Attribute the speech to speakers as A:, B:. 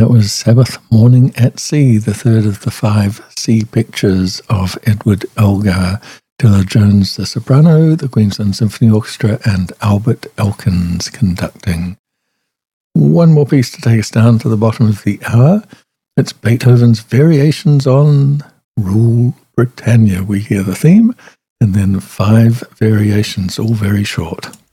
A: That was Sabbath Morning at Sea, the third of the 5 sea pictures of Edward Elgar, Dilla Jones the soprano, the Queensland Symphony Orchestra, and Albert Elkins conducting. One more piece to take us down to the bottom of the hour. It's Beethoven's Variations on Rule Britannia. We hear the theme, and then 5 variations, all very short.